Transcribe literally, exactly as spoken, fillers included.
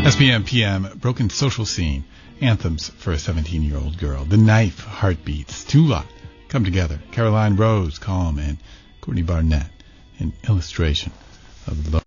S P M P M, Broken Social Scene, Anthems for a seventeen-year-old Girl, The Knife, Heartbeats, Two-Lot, Come Together, Caroline Rose, Calm, and Courtney Barnett, an illustration of love.